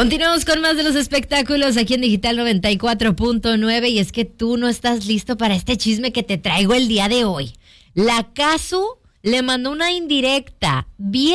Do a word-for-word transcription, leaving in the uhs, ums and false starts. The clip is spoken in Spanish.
Continuamos con más de los espectáculos aquí en Digital noventa y cuatro punto nueve y es que tú no estás listo para este chisme que te traigo el día de hoy. La Casu le mandó una indirecta bien